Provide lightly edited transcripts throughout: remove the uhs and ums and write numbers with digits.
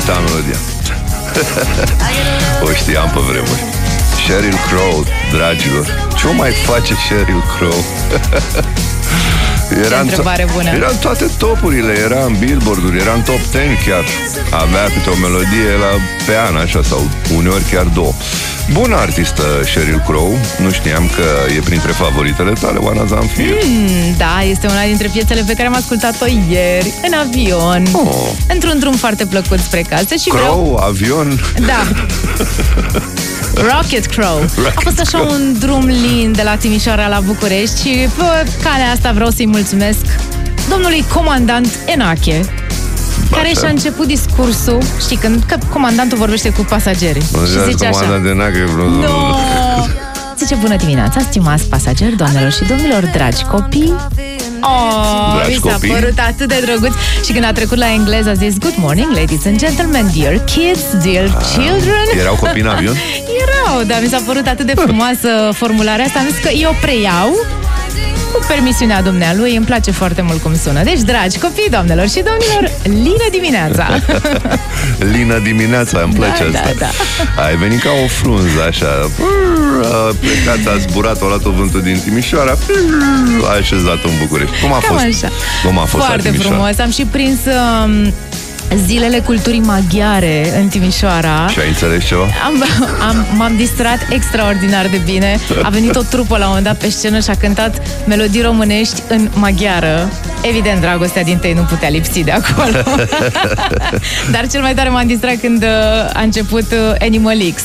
cânta melodia. O știam pe vremuri. Sheryl Crow, dragilor. Ce o mai face Sheryl Crow? Era în toate topurile, era în Billboard-uri, era în top 10 chiar. Avea câte o melodie pe an, așa, sau uneori chiar două. Bună artistă Sheryl Crow. Nu știam că e printre favoritele tale, Oana Zanfir. Da, este una dintre piesele pe care am ascultat-o ieri în avion, într-un drum foarte plăcut spre casă și Crow, avion. Da. Rocket Crow. A fost așa un drum lin de la Timișoara la București și pe calea asta vreau să-i mulțumesc domnului comandant Enache, care și-a început discursul, știi, că comandantul vorbește cu pasagerii și zice așa. Zice: bună dimineața, stimați pasageri, doamnelor și domnilor, dragi copii. Mi s-a părut atât de drăguț. Și când a trecut la engleză a zis: good morning, ladies and gentlemen, dear kids, dear children. Erau copii în avion? Erau, dar mi s-a părut atât de frumoasă formularea asta. Am zis că eu preiau cu permisiunea dumnealui. Îmi place foarte mult cum sună. Deci, dragi copii, doamnelor și domnilor, lină dimineața. Lină dimineața, îmi place asta. Da. Ai venit ca o frunză, așa. A plecat, a zburat, a luat-o vântul din Timișoara, a așezat-o în București. Cum a fost? Așa. Cum a fost foarte frumos. Am și prins zilele culturii maghiare în Timișoara. Și ai înțeles ceva? M-am distrat extraordinar de bine. A venit o trupă la un moment dat pe scenă și a cântat melodii românești în maghiară. Evident, dragostea din tăi nu putea lipsi de acolo. Dar cel mai tare m-am distrat când a început Animal X.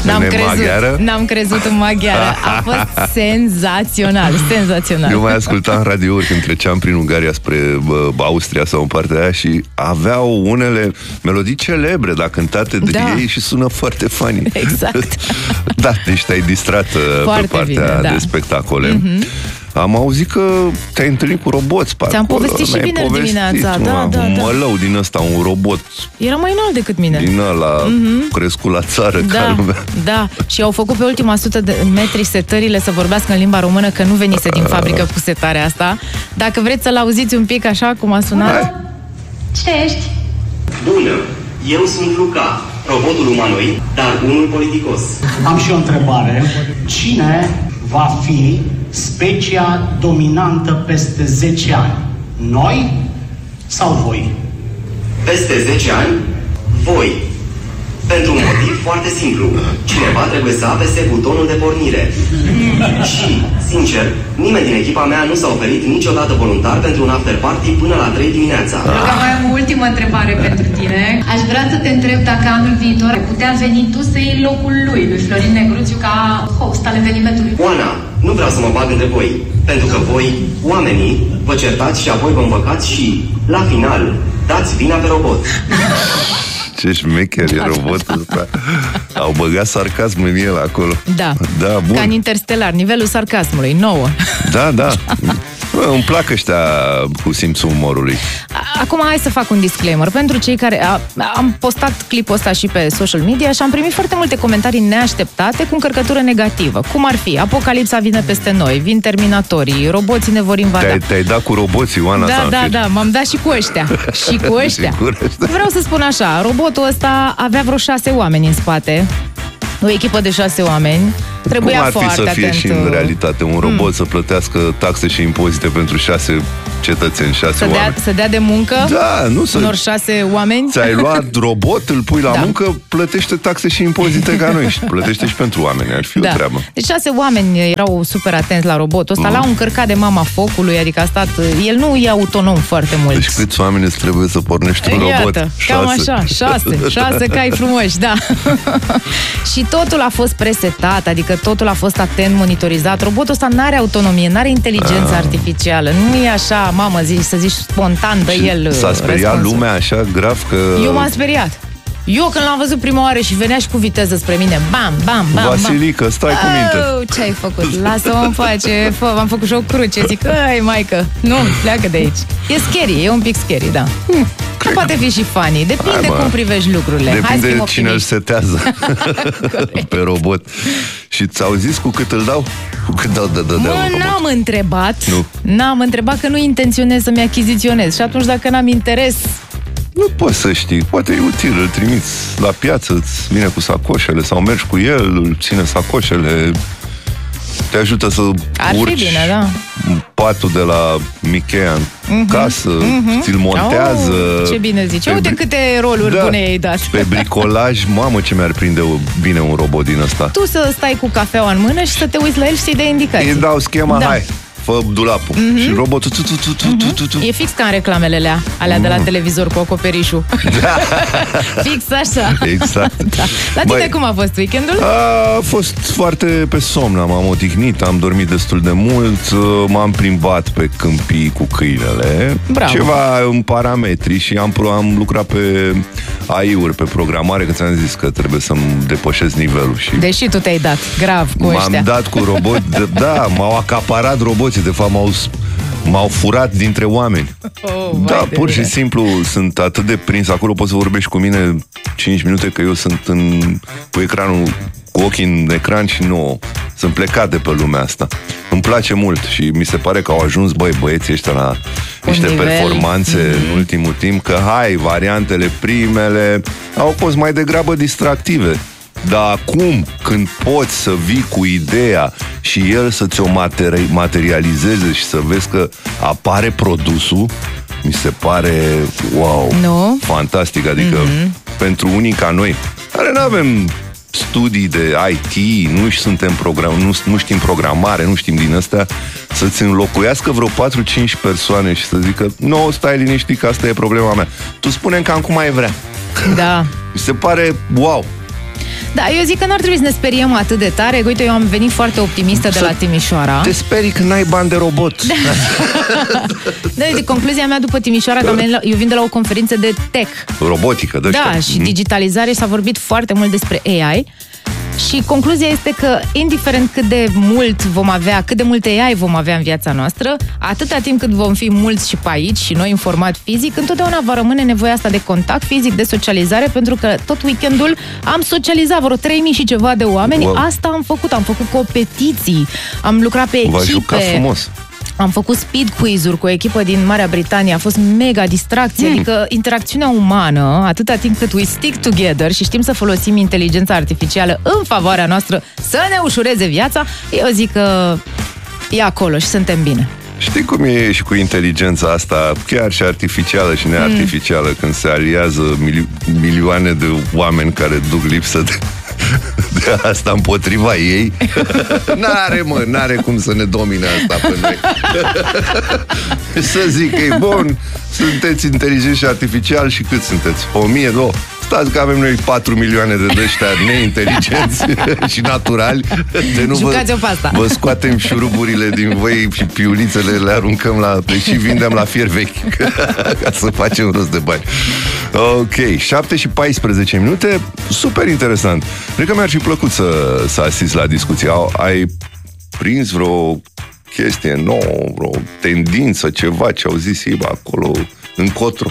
N-am crezut în maghiară. A fost senzațional. Eu mai ascultam radiouri când treceam prin Ungaria spre Austria sau în partea aia și aveau unele melodii celebre, dar cântate de ei și sună foarte funny. Exact. Da, deci te-ai distrat foarte pe partea de spectacole. Am auzit că te-ai întâlnit cu roboți pe Ți-am povestit și vineri dimineața. Da. Mălău din ăsta, un robot. Era mai înalt decât mine. Din ăla, crescut la țară. Da, și au făcut pe ultima 100 de metri setările să vorbească în limba română, că nu venise din fabrică cu setarea asta. Dacă vreți să-l auziți un pic așa cum a sunat. Ce ești? Bună, eu sunt Luca, robotul umanoid, dar unul politicos. Am și o întrebare. Cine va fi specia dominantă peste 10 ani? Noi sau voi? Peste 10 ani? Voi. Pentru un motiv foarte simplu. Cineva trebuie să apese butonul de pornire. Și, sincer, nimeni din echipa mea nu s-a oferit niciodată voluntar pentru un after party până la 3 dimineața. Mai am o ultimă întrebare pentru tine. Aș vrea să te întreb dacă anul viitor ai putea veni tu să iei locul lui Florin Negruțiu, ca host al evenimentului. Oana, nu vreau să mă bag între voi, pentru că voi, oamenii, vă certați și apoi vă împăcați și, la final, dați vina pe robot. Ce șmecher e robotul ăsta. Au băgat sarcasm în el acolo. Da, bun. Ca în Interstellar, nivelul sarcasmului, 9. Da. Îmi plac ăștia cu simțul umorului. Acum hai să fac un disclaimer. Pentru cei care am postat clipul ăsta și pe social media și am primit foarte multe comentarii neașteptate cu încărcătură negativă. Cum ar fi: apocalipsa vine peste noi, vin terminatorii, roboții ne vor invada. Te-ai dat cu roboții, Oana Zanfir. Da, m-am dat și cu ăștia. Vreau să spun așa, robotul ăsta avea vreo 6 oameni în spate. O echipă de 6 oameni. Trebuia foarte atent. Cum ar fi să fie și în realitate un robot să plătească taxe și impozite pentru 6 cetățeni, 6 oameni? Să dea de muncă? Da, nu să... Unor 6 oameni? Ți-ai luat robot, îl pui la muncă, plătește taxe și impozite ca noi și plătește și pentru oameni, ar fi o treabă. Deci 6 oameni erau super atenți la robotul ăsta, l-au încărcat de mama focului, adică a stat... El nu e autonom foarte mult. Deci câți oameni îți trebuie să pornești un robot? Iată, cam așa, 6 cai frumoși, da. Și totul a fost presetat, adică totul a fost atent monitorizat. Robotul ăsta n-are autonomie, n-are inteligență artificială. Nu e așa, mamă, să zici spontan de el. S-a speriat lumea așa grav că... Eu m-am speriat. Eu când l-am văzut prima oară și venea și cu viteză spre mine, bam. Vasilică, stai cu minte. Ce ai făcut? Lasă-mă în pace. M-am făcut și o cruce. Zic, maică, nu, pleacă de aici. E scary, e un pic scary, da. Că poate fi și funny. Depinde cum privești lucrurile. Depinde cine îl setează pe robot. Și ți-au zis cu cât îl dau? Cu cât dau de n-am întrebat. N-am întrebat, că nu intenționez să-mi achiziționez. Și atunci dacă n-am interes, Nu poți să știi, poate e util, îl trimiți la piață, îți vine cu sacoșele sau mergi cu el, îl ține sacoșele, te ajută să urci bine, da. patul de la Ikea în casă, ți-l montează. Ce bine zici. Uite câte roluri bune ai dat. Pe bricolaj, mamă, ce mi-ar prinde bine un robot din ăsta. Tu să stai cu cafeaua în mână și să te uiți la el și să-i dai indicații. Îi dau schema, hai, fă dulapul. Și robotul E fix ca în reclamele alea de la televizor cu acoperișul. Fix așa. Exact. Da. La tine cum a fost weekendul? A fost foarte pe somn, m-am odihnit, am dormit destul de mult, m-am plimbat pe câmpii cu câinele. Bravo. Ceva în parametri și am lucrat pe AI-uri, pe programare, că ți-am zis că trebuie să-mi depășesc nivelul. Și deși tu te-ai dat grav cu ăștia. M-am dat cu robot, da, m-au acaparat roboții, de fapt m-au furat dintre oameni. Da, pur și simplu sunt atât de prins. Acolo poți să vorbești cu mine 5 minute, că eu sunt cu ecranul, cu ochii în ecran și nu sunt plecat de pe lumea asta. Îmi place mult și mi se pare că au ajuns băieții ăștia la niște performanțe în ultimul timp, că variantele primele au fost mai degrabă distractive. Dar acum, când poți să vii cu ideea și el să ți-o materializeze și să vezi că apare produsul, mi se pare, wow, fantastic. Adică pentru unii ca noi, care nu avem studii de IT, nu știm programare, nu știm din astea, să-ți înlocuiască vreo 4-5 persoane și să zică, nu, stai liniștit că asta e problema mea. Tu spune-mi cam cum ai vrea. Da. Mi se pare, wow. Da, eu zic că n-ar trebui să ne speriem atât de tare. Uite, eu am venit foarte optimistă de la Timișoara. Te sperii că n-ai bani de robot. Da, uite, concluzia mea după Timișoara, că eu vin de la o conferință de tech. Robotică, de ăștia. Da, și digitalizare, s-a vorbit foarte mult despre AI. Și concluzia este că, indiferent cât de multe AI vom avea în viața noastră, atâta timp cât vom fi mulți și pe aici și noi în format fizic, întotdeauna va rămâne nevoia asta de contact fizic, de socializare, pentru că tot weekendul am socializat vreo 3000 și ceva de oameni. Wow. Asta am făcut competiții, am lucrat pe echipe. V-a jucat frumos. Am făcut speed quiz-uri cu o echipă din Marea Britanie, a fost mega distracție, adică interacțiunea umană, atâta timp cât we stick together și știm să folosim inteligența artificială în favoarea noastră să ne ușureze viața, eu zic că e acolo și suntem bine. Știi cum e și cu inteligența asta, chiar și artificială și neartificială, când se aliază milioane de oameni care duc lipsă de asta împotriva ei? N-are cum să ne domine asta pe noi. Să zic că e bun, sunteți inteligenți și artificial și cât sunteți? 1000, 2? Stați că avem noi 4 milioane de ăștia neinteligenți și naturali. De nu vă scoatem șuruburile din voi și piulițele le aruncăm și vindem la fier vechi ca să facem rost de bani. Ok, 7 și 14 minute, super interesant. Cred că mi-ar fi plăcut să asist la discuție. Ai prins vreo chestie nouă, vreo tendință, ceva ce au zis ei acolo încotro?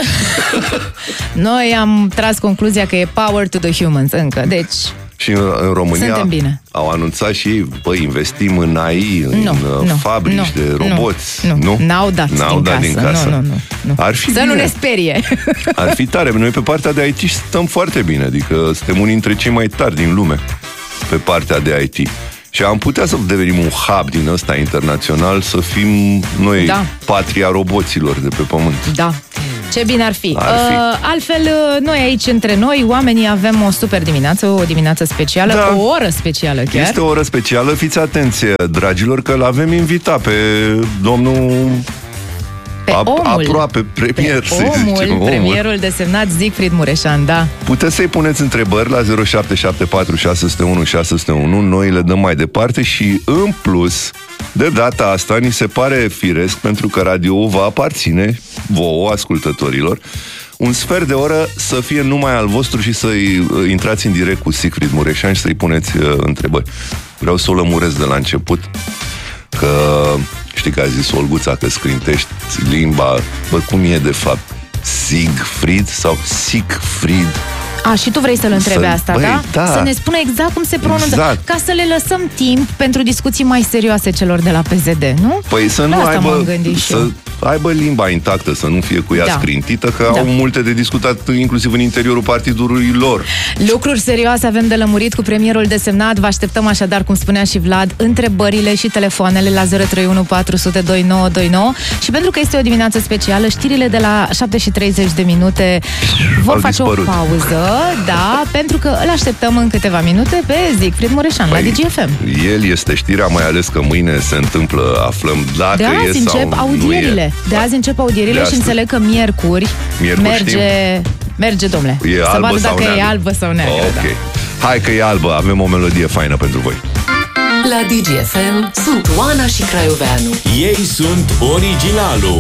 Noi am tras concluzia că e power to the humans încă, deci și în România au anunțat și ei, investim în AI, în fabrici de roboți. Nu. N-au dat din casă. Nu. Ar fi să bine. Nu ne sperie. Ar fi tare. Noi pe partea de IT stăm foarte bine, adică suntem unii dintre cei mai tari din lume pe partea de IT. Și am putea să devenim un hub din ăsta internațional, să fim noi patria roboților de pe pământ. Da. Ce bine ar fi. Altfel, noi aici între noi, oamenii, avem o super dimineață, o dimineață specială, o oră specială chiar. Este o oră specială, fiți atenție, dragilor, că l-avem invitat pe domnul aproape premier, premierul desemnat Siegfried Mureșan, da. Puteți să-i puneți întrebări la 0774 601 601, noi le dăm mai departe și în plus, de data asta, ni se pare firesc, pentru că radio-ul va aparține vouă, ascultătorilor, un sfert de oră să fie numai al vostru și să-i intrați în direct cu Siegfried Mureșan și să-i puneți întrebări. Vreau să o lămuresc de la început, că știi că a zis Olguța că scrintești limba, cum e de fapt? Siegfried sau Siegfried? Și tu vrei să-l întrebi asta, da? Da? Să ne spună exact cum se pronunță, exact. ca să le lăsăm timp pentru discuții mai serioase celor de la PSD, nu? Păi să nu aibă limba intactă, să nu fie cu ea scrintită, că au multe de discutat, inclusiv în interiorul partidului lor. Lucruri serioase avem de lămurit cu premierul desemnat. Vă așteptăm așadar, cum spunea și Vlad, întrebările și telefoanele la 031 400 2929. Și pentru că este o dimineață specială, știrile de la 7:30 vor face o pauză, da, pentru că îl așteptăm în câteva minute pe Siegfried Mureșan la DGFM. El este știrea, mai ales că mâine se întâmplă, aflăm dacă de azi încep audierile. De azi încep audierile și înțeleg că miercuri merge, domnule. Să vadă dacă e albă sau neagră. Ok. Hai că e albă, avem o melodie faină pentru voi. La DGFM sunt Oana și Craioveanu. Ei sunt originalul.